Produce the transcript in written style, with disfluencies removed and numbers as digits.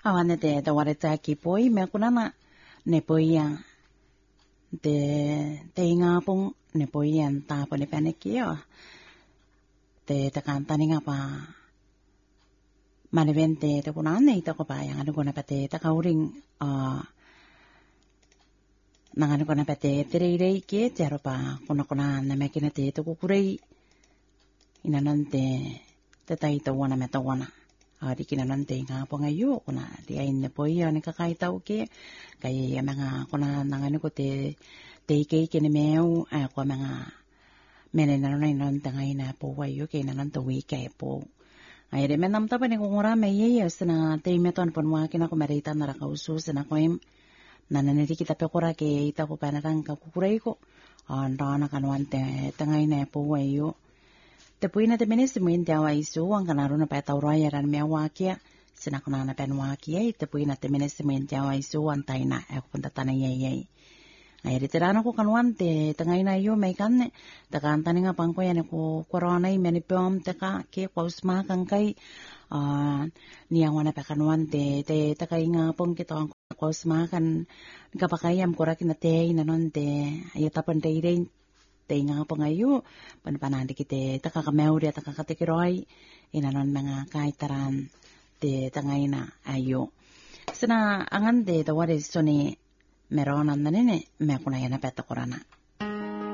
Awane te ware taki poi me kunana ne poia te inga pong ne poia ta po ne panekio te kantani nga pa manevente te kunane ito ko pa yang ano ko na pate ta kauring nangano ko na pate tirei ke tero pa kuna na mekina te to kukurei inanante te tai to wana meta wana di kinanante nga po ngayo kuna di ay ne poia ni kakaitaw ke kay mga kuna nangano ko te ke kini meu ko mga mene na non tangay na po wayo kay nanan to we kay po ay de menam ta pa ni kungura may yes na te meton pon wa kina ko merita na rakauso sa na ko im nananiti kita pe kura ke ita ko panarang ka kukuray ko anda na kanwante tangay na po wayo te puina te menes mo india wa isu ang kanaro na pa tawra yaran me wakia sinakuna na pen wakia te puina te menes mo india wa isu antay na ako punta tanay yay ay retirano ko kanwante tangay na yo may kanne takantani nga pangko yan ko corona i menipom taka ke pausma kang kay niyang wana pa kanwante te takay nga pong kita ang pausma kan kapakayam kura kinate nanon te ayo tapan te iren te nga po ngayo panpanandi kite takakameuri at takakatikiroy inanon mga kaitaran te tangay na ayo sana angan de tawari so ni meron na nene me kuna yana peta korana